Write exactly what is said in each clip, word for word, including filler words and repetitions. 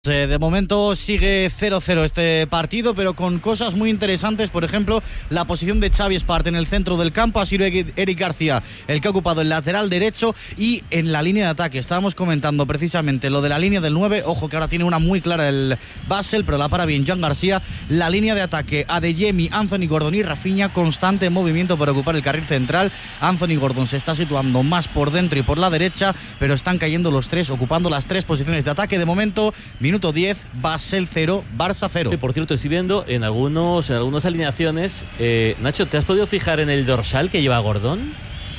De momento sigue cero cero este partido, pero con cosas muy interesantes. Por ejemplo, la posición de Xavi Espart en el centro del campo. Ha sido Eric García el que ha ocupado el lateral derecho. Y en la línea de ataque estábamos comentando precisamente lo de la línea del nueve. Ojo que ahora tiene una muy clara el Basel, pero la para bien Jan García. La línea de ataque, Adeyemi, Anthony Gordon y Rafinha. Constante movimiento para ocupar el carril central. Anthony Gordon se está situando más por dentro y por la derecha, pero están cayendo los tres, ocupando las tres posiciones de ataque. De momento, minuto diez, Basel cero, Barça cero. Sí, por cierto, estoy viendo en algunos en algunas alineaciones. Eh, Nacho, ¿te has podido fijar en el dorsal que lleva Gordon?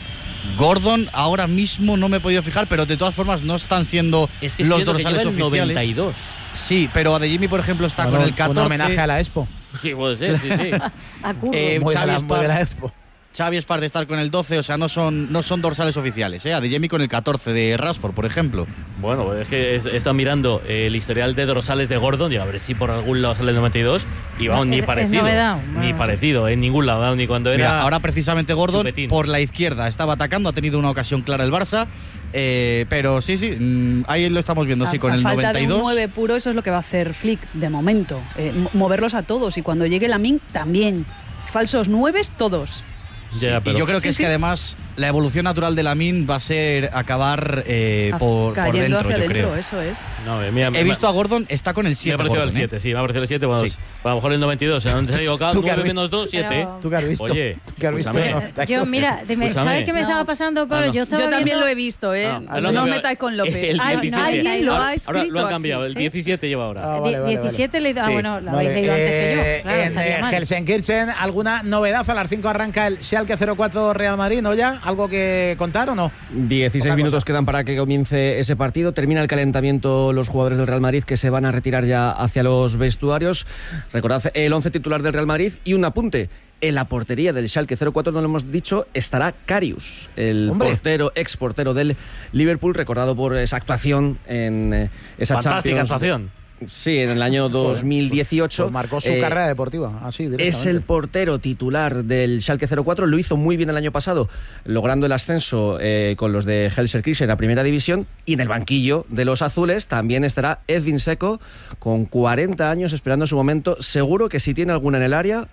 Gordon ahora mismo no me he podido fijar, pero de todas formas no están siendo es que los dorsales que oficiales. noventa y dos. Sí, pero Adeyemi, por ejemplo, está bueno, con el catorce. Un homenaje a la Expo. Sí, puede ser, sí, sí. A Curro. Eh, muy, de la, muy de la Expo. Xavi Espart de estar con el doce, o sea, no son, no son dorsales oficiales, ¿eh? Adeyemi con el catorce de Rashford, por ejemplo. Bueno, es que he estado mirando el historial de dorsales de Gordon, digo, a ver si por algún lado sale el noventa y dos, y vamos, no, ni es, parecido. Es novedad, ni bueno, parecido, en ningún lado, ni cuando era. Mira, ahora precisamente Gordon chupetín. Por la izquierda estaba atacando, ha tenido una ocasión clara el Barça. Eh, pero sí, sí, mmm, ahí lo estamos viendo, a, sí, con el falta noventa y dos. De un nueve puro, eso es lo que va a hacer Flick de momento. Eh, moverlos a todos, y cuando llegue Lamine también. Falsos nueves, todos. Yeah, y yo creo que sí, es sí. que además la evolución natural de Lamine va a ser acabar eh, por, por dentro, hacia yo dentro, creo. Eso es. No, mira, He mira, visto a Gordon, está con el siete. Me ha parecido Gordon, el siete, ¿eh? sí, me ha parecido el siete. Bueno, sí. A lo mejor el noventa y dos, o sea, no te he equivocado. nueve menos dos, siete. Pero... ¿Tú qué has visto? Oye, ¿tú qué has visto? No, yo, mira, dime, ¿sabes qué me no. estaba pasando, Pablo? Ah, no. Yo, estaba yo también viendo... lo he visto, ¿eh? Ah, no, no os metáis con López. El Alguien lo ha escrito. Ahora lo han cambiado, el diecisiete lleva ahora. Ah, vale, vale, diecisiete vale. le Ah, bueno, lo habéis leído antes que yo. Claro, en Gelsenkirchen, ¿alguna novedad? A las cinco arranca el Schalke cero cuatro Real Madrid, ¿no ya? ¿Algo que contar o no? dieciséis minutos quedan para que comience ese partido. Termina el calentamiento los jugadores del Real Madrid, que se van a retirar ya hacia los vestuarios. Recordad el once titular del Real Madrid. Y un apunte: en la portería del Schalke cero cuatro, no lo hemos dicho, estará Karius, el Hombre. portero, ex portero del Liverpool, recordado por esa actuación en eh, esa Fantástica Champions. actuación. Sí, en el año dos mil dieciocho. Pues marcó su eh, carrera deportiva, así directamente. Es el portero titular del Schalke cero cuatro. Lo hizo muy bien el año pasado, logrando el ascenso eh, con los de Gelsenkirchen a Primera División. Y en el banquillo de los azules también estará Edwin Seco, con cuarenta años, esperando su momento. Seguro que si tiene alguna en el área,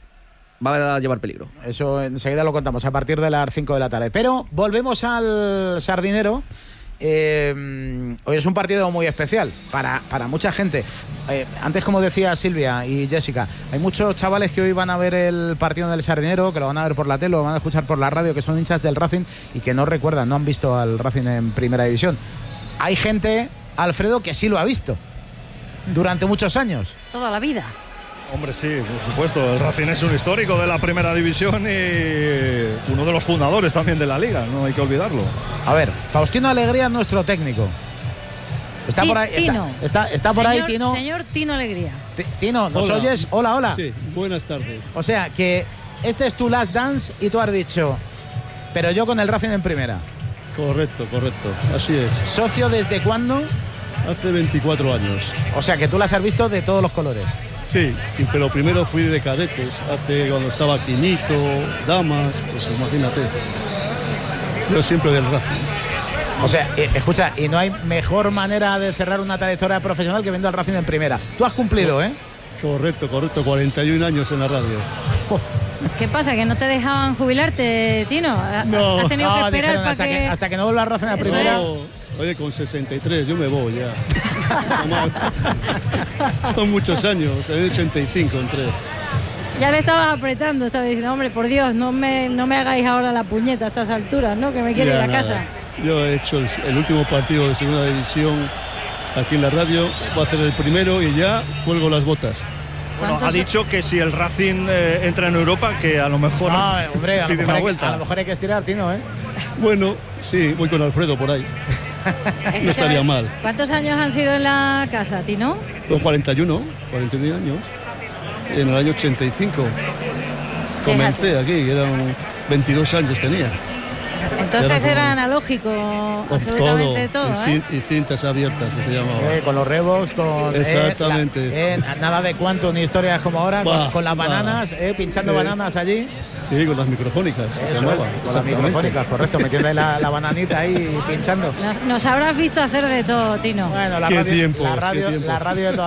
va a llevar peligro. Eso enseguida lo contamos a partir de las cinco de la tarde. Pero volvemos al Sardinero. Eh, hoy es un partido muy especial para, para mucha gente. Eh, antes, como decía Silvia y Jessica, hay muchos chavales que hoy van a ver el partido del Sardinero, que lo van a ver por la tele, lo van a escuchar por la radio, que son hinchas del Racing y que no recuerdan, no han visto al Racing en Primera División. Hay gente, Alfredo, que sí lo ha visto durante muchos años. Toda la vida. Hombre, sí, por supuesto. El Racing es un histórico de la Primera División y uno de los fundadores también de la Liga, no hay que olvidarlo. A ver, Faustino Alegría es nuestro técnico. Está por ahí, Tino. Está, está, está por señor, ahí, Tino. Señor Tino Alegría. T Tino, ¿nos hola. oyes? Hola, hola. Sí, buenas tardes. O sea, que este es tu last dance y tú has dicho, pero yo con el Racing en Primera. Correcto, correcto. Así es. ¿Socio desde cuándo? Hace veinticuatro años. O sea, que tú las has visto de todos los colores. Sí, pero primero fui de cadetes, hace cuando estaba Quinito, Damas, pues imagínate. Yo siempre del Racing. O sea, eh, escucha, y no hay mejor manera de cerrar una trayectoria profesional que viendo al Racing en Primera. Tú has cumplido, ¿eh? Correcto, correcto, cuarenta y un años en la radio. Oh. ¿Qué pasa? ¿Que no te dejaban jubilarte, Tino? No. ¿Has tenido No, que esperar dijeron, para hasta que... que hasta que no vuelva al Racing a Eso Primera? No, oye, con sesenta y tres yo me voy ya. Son muchos años, en ochenta y cinco entré. Ya le estabas apretando, estabas diciendo, hombre, por Dios, no me, no me hagáis ahora la puñeta a estas alturas, ¿no? Que me quiero Ya ir a nada. casa. Yo he hecho el, el último partido de Segunda División aquí en la radio, voy a hacer el primero y ya cuelgo las botas. Bueno, ha dicho que si el Racing eh, entra en Europa, que a lo mejor No, hombre, a lo, pide mejor una hay, vuelta. a lo mejor hay que estirar, Tino, ¿eh? Bueno, sí, voy con Alfredo por ahí. No estaría mal. ¿Cuántos años han sido en la casa, Tino? Los cuarenta y uno, cuarenta y uno años. En el año ochenta y cinco comencé aquí, que eran veintidós años tenía. Entonces era analógico, Con absolutamente todo, todo ¿eh? y, y cintas abiertas, que se llamaba. Eh, con los Revox, con. Exactamente. Eh, la, eh, nada de Quantum ni historias como ahora, bah, con, con las bah. bananas, eh, pinchando Eh, bananas allí. Sí, con las microfónicas. Eso se llamaba, es, con las microfónicas, correcto, metiendo la, la bananita ahí pinchando. Nos, nos habrás visto hacer de todo, Tino. Bueno, la Qué radio, tiempos, la qué radio, tiempos. la radio de toda